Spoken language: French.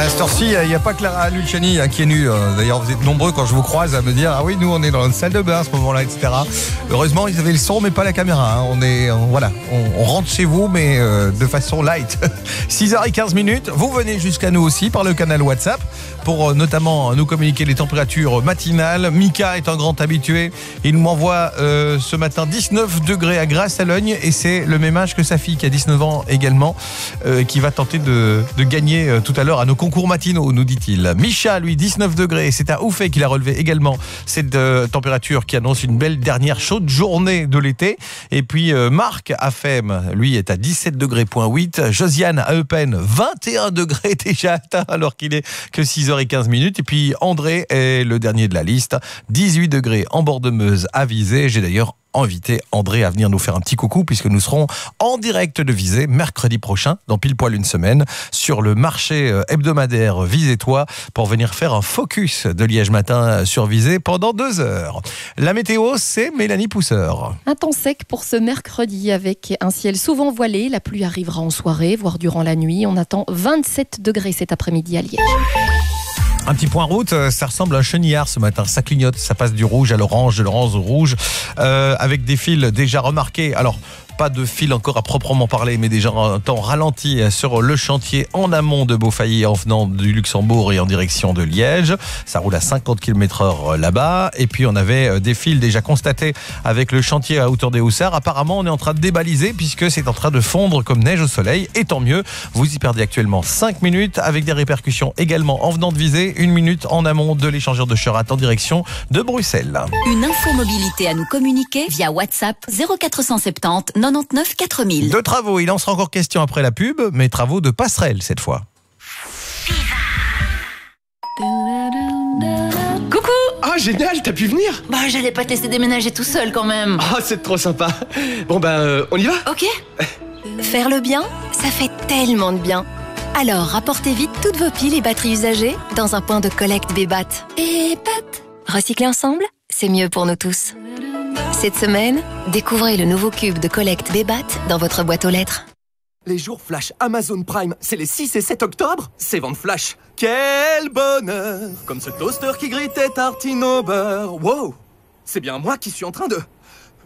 À cette heure-ci, il n'y a pas Clara Luciani qui est nue. D'ailleurs, vous êtes nombreux quand je vous croise à me dire ah oui, nous on est dans une salle de bain à ce moment-là, etc. Heureusement, ils avaient le son, mais pas la caméra. Hein. On rentre chez vous, mais de façon light. 6h15. Vous venez jusqu'à nous aussi par le canal WhatsApp pour notamment nous communiquer les températures matinales. Mika est un grand habitué. Il m'envoie ce matin 19 degrés à Grasse-à-Logne et c'est le même âge que sa fille qui a 19 ans également, qui va tenter de gagner tout à l'heure à nos concours matinaux, nous dit-il. Micha, lui, 19 degrés. C'est à Oufé qu'il a relevé également cette température qui annonce une belle dernière chaude journée de l'été. Et puis Marc à Fem, lui, est à 17 degrés.8. Josiane à Eupen, 21 degrés déjà atteint alors qu'il est que 6h15. Et puis André est le dernier de la liste, 18 degrés en bord de Meuse à Visé. J'ai d'ailleurs invité André à venir nous faire un petit coucou puisque nous serons en direct de Visé mercredi prochain, dans pile poil une semaine, sur le marché hebdomadaire Visé-toi pour venir faire un focus de Liège matin sur Visé pendant 2 heures. La météo, c'est Mélanie Pousseur. Un temps sec pour ce mercredi avec un ciel souvent voilé. La pluie arrivera en soirée, voire durant la nuit. On attend 27 degrés cet après-midi à Liège. Un petit point route, ça ressemble à un chenillard ce matin, ça clignote, ça passe du rouge à l'orange, de l'orange au rouge, avec des fils déjà remarqués. Alors, pas de fil encore à proprement parler, mais déjà un temps ralenti sur le chantier en amont de Beaufailly en venant du Luxembourg et en direction de Liège. Ça roule à 50 km/h là-bas. Et puis on avait des fils déjà constatés avec le chantier à hauteur des Houssards. Apparemment, on est en train de débaliser puisque c'est en train de fondre comme neige au soleil. Et tant mieux, vous y perdez actuellement 5 minutes avec des répercussions également en venant de Visé. 1 minute en amont de l'échangeur de Cherat en direction de Bruxelles. Une info mobilité à nous communiquer via WhatsApp 0470 99 4000. De travaux, il en sera encore question après la pub, mais travaux de passerelle cette fois. Coucou! Ah, génial, t'as pu venir? Bah, j'allais pas te laisser déménager tout seul quand même. Ah, c'est trop sympa. Bon, on y va? Ok. Faire le bien, ça fait tellement de bien. Alors, rapportez vite toutes vos piles et batteries usagées dans un point de collecte Bébat. Bébat. Recycler ensemble, c'est mieux pour nous tous. Cette semaine, découvrez le nouveau cube de collecte Bébat dans votre boîte aux lettres. Les jours flash Amazon Prime, c'est les 6 et 7 octobre. C'est vente flash. Quel bonheur! Comme ce toaster qui grille tes tartines au beurre. Wow! C'est bien moi qui suis en train de...